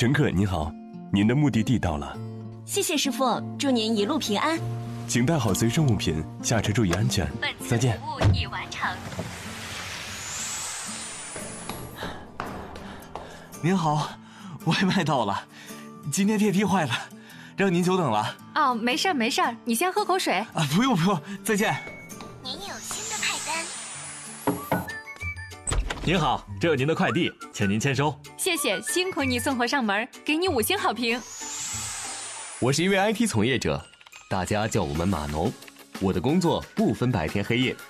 乘客您好，您的目的地到了。 谢谢师傅，祝您一路平安。 请带好随身物品，下车注意安全。再见。 服务已完成。 您好，外卖到了，今天电梯坏了，让您久等了。 哦，没事儿没事儿，你先喝口水。 啊，不用不用，再见。 您有新的派单。 您好，这有您的快递，请您签收。 谢谢，辛苦你送货上门，给你5星好评。 我是一位 IT 从业者，大家叫我们码农。我的工作不分白天黑夜，